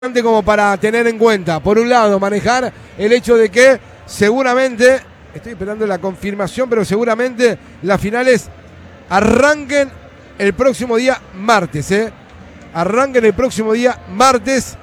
como para tener en cuenta. Por un lado, manejar el hecho de que seguramente, estoy esperando la confirmación, pero seguramente las finales arranquen el próximo día martes, Arranquen el próximo día martes